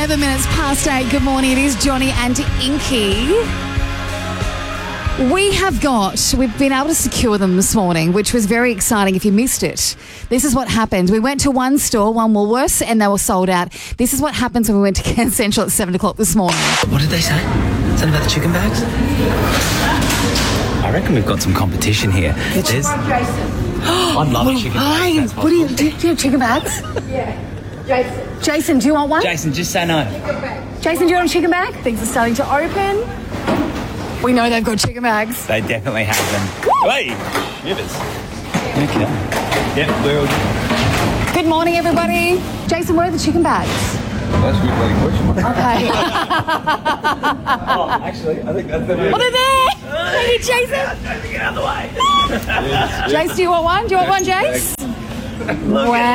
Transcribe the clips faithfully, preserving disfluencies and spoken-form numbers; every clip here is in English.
eleven minutes past eight. Good morning. It is Johnny and Inky. We have got, we've been able to secure them this morning, which was very exciting. If you missed it, this is what happened. We went to one store, one Woolworths, and they were sold out. This is what happens when we went to Cairns Central at seven o'clock this morning. What did they say? Something about the chicken bags? I reckon we've got some competition here. There's... I'd love a chicken bag. Hi, what do you, do you have chicken bags? Yeah. Jason. Jason, do you want one? Jason, just say no. Jason, do you want a chicken bag? Things are starting to open. We know they've got chicken bags. They definitely have them. Hey, shivers. Okay. Yep, we're all good. Good morning, everybody. Jason, where are the chicken bags? That's a good bloody question. Okay. Oh, actually, I think that's the Well, they're there. Thank you, Jason. Get out of the way. Jace, do you want one? Do you want one, Jace?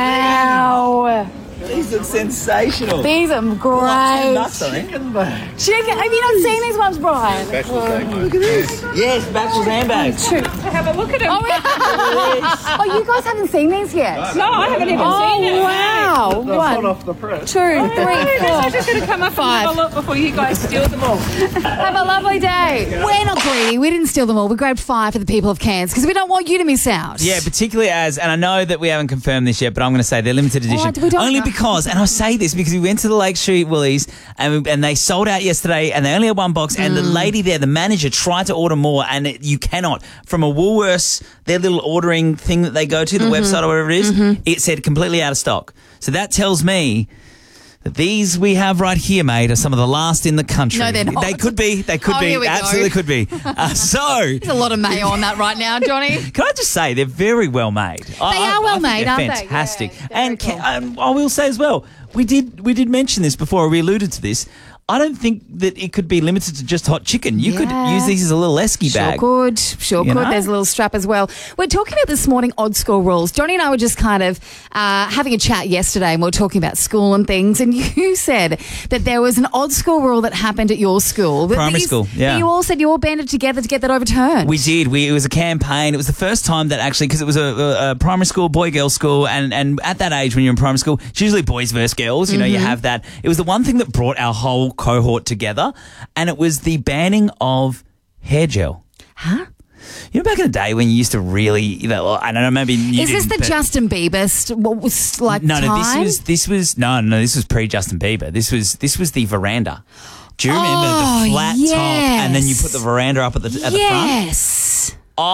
Wow. These look sensational. These are great. Nuts, I think. Chicken. Have you not seen these ones, Brian? Look at this. Yes, bachelor's handbags. Have a look at him. Oh, yeah. Oh, you guys haven't seen these yet? No, I haven't even Oh, seen it. wow. They're One, hot off the press. two, I'm three, just four. going to come up Five. and have a look before you guys steal them all. Have a lovely day. We're not greedy. We didn't steal them all. We grabbed five for the people of Cairns because we don't want you to miss out. Yeah, particularly as, and I know that we haven't confirmed this yet, but I'm going to say they're limited edition. Oh, we don't only know. because, and I say this because we went to the Lake Street Woolies and, we, and they sold out yesterday and they only had one box and the lady there, the manager, tried to order more and it, you cannot. From a Woolworths, their little ordering thing that they go to, the website or whatever it is, it said completely out of stock. So that tells me that these we have right here, mate, are some of the last in the country. No, they're not. They could be. They could Oh, be. here we go. Absolutely could be. Uh, so... There's a lot of mayo on that right now, Johnny. Can I just say they're very well made. They are well made, they're aren't they? fantastic. Yeah, very and cool. ca- um, I will say as well, we did we did mention this before. We alluded to this. I don't think that it could be limited to just hot chicken. You Yeah. could use these as a little esky Sure bag. could. Sure You could. know? There's a little strap as well. We're talking about this morning odd school rules. Johnny and I were just kind of uh, having a chat yesterday and we were talking about school and things and you said that there was an odd school rule that happened at your school. But Primary these- school, yeah. but you all said you all banded together to get that overturned. We did. We, it was a campaign. It was the first time that actually, because it was a, a, a primary school, boy-girl school, and, and at that age when you're in primary school, it's usually boys versus girls. You know, Mm-hmm. you have that. It was the one thing that brought our whole cohort together, and it was the banning of hair gel. Huh? You know, back in the day when you used to really, you know, I don't know, maybe you Is this didn't, the but- Justin Bieber st- what was like No, no, time? this was this was no, no, this was pre Justin Bieber. This was this was the veranda. Do you remember Oh, the flat top and then you yes. put the veranda up at the at the front? Yes.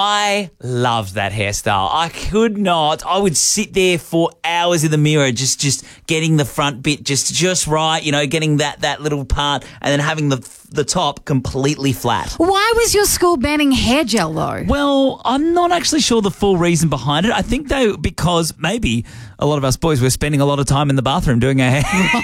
I loved that hairstyle. I could not. I would sit there for hours in the mirror, just just getting the front bit just just right. You know, getting that that little part, and then having the the top completely flat. Why was your school banning hair gel though? Well, I'm not actually sure the full reason behind it. I think they because maybe a lot of us boys were spending a lot of time in the bathroom doing our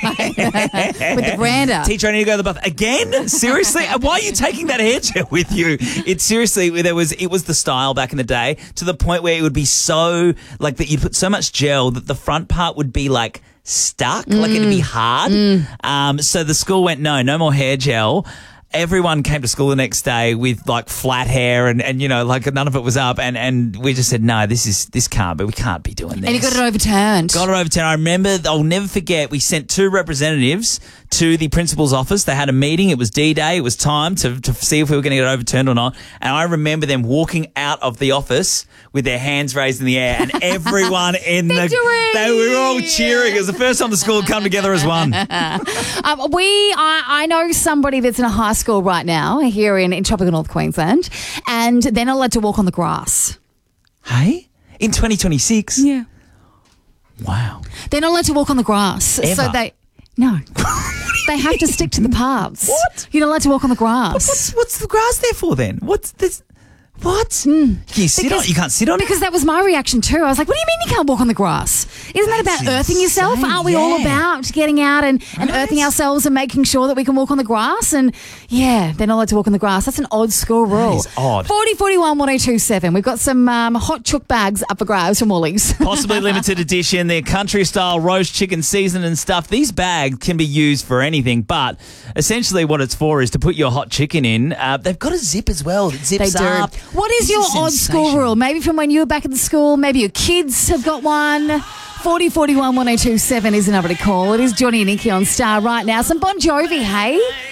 hair. With the veranda. Teacher, I need to go to the bathroom again. Seriously, why are you taking that hair gel with you? It's seriously there was it was the style back in the day to the point where it would be so like that you'd put so much gel that the front part would be like stuck, like it'd be hard. Um, so the school went no, no more hair gel. Everyone came to school the next day with like flat hair and, and you know, like none of it was up. And, and we just said, no, this is, this can't be, we can't be doing this. And you got it overturned. Got it overturned. I remember, I'll never forget, we sent two representatives to the principal's office. They had a meeting. It was D-Day. It was time to, to see if we were going to get it overturned or not. And I remember them walking out of the office with their hands raised in the air and everyone in the, Victory! they we were all cheering. It was the first time the school had come together as one. Um, we, I, I know somebody that's in a high school right now here in, in tropical North Queensland, and they're not allowed to walk on the grass. Hey? In twenty twenty-six? Yeah. Wow. They're not allowed to walk on the grass. Ever? So they, no. They have to stick to the paths. What? You're not allowed to walk on the grass. What's, what's the grass there for then? What's this? What? Can you sit on it? You can't sit on it? Because that was my reaction too. I was like, what do you mean you can't walk on the grass? Isn't that about That's earthing yourself? insane, Aren't we all yeah. about getting out and, and Right. earthing ourselves and making sure that we can walk on the grass? And yeah, they're not allowed to walk on the grass. That's an odd school rule. is odd. forty forty-one one oh two seven. We've got some um, hot chook bags up for grabs from Woolies. Possibly limited edition. They're country style roast chicken season and stuff. These bags can be used for anything, but essentially what it's for is to put your hot chicken in. Uh, they've got a zip as well. It zips They do. up. What is This your is odd school sensational. rule? Maybe from when you were back at the school. Maybe your kids have got one. forty forty-one one oh two seven is the number to call. It is Johnny and Nikki on Star right now. Some Bon Jovi, hey?